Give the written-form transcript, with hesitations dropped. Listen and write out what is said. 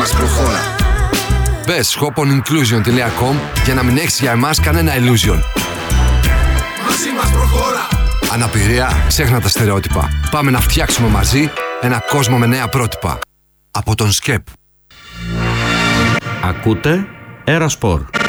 μας προχώρα. Μπες shoponinclusion.com για να μην έχεις για εμάς κανένα illusion. Μαζί μας προχώρα. Αναπηρία, ξέχνα τα στερεότυπα. Πάμε να φτιάξουμε μαζί ένα κόσμο με νέα πρότυπα. Από τον ΣΚΕΠ. Ακούτε Aerosport.